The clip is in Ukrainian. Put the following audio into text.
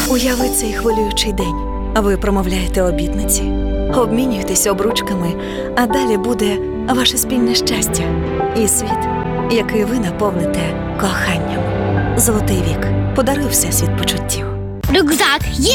Уяви цей хвилюючий день. Ви промовляєте обітниці, обмінюєтеся обручками, а далі буде ваше спільне щастя і світ, який ви наповните коханням. Золотий вік. Подаруй Всесвіт почуттів. Рюкзак є!